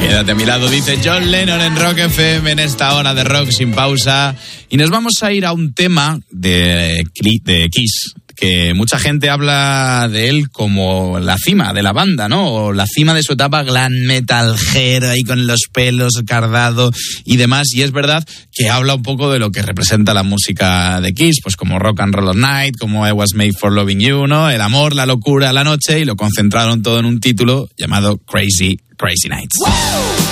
Quédate a mi lado, dice John Lennon en Rock FM en esta hora de rock sin pausa. Y nos vamos a ir a un tema de Kiss, que mucha gente habla de él como la cima de la banda, ¿no? O la cima de su etapa glam metalera, ahí con los pelos cardado y demás. Y es verdad que habla un poco de lo que representa la música de Kiss, pues como Rock and Roll All Night, como I Was Made for Loving You, ¿no? El amor, la locura, la noche, y lo concentraron todo en un título llamado Crazy Nights. ¡Wow!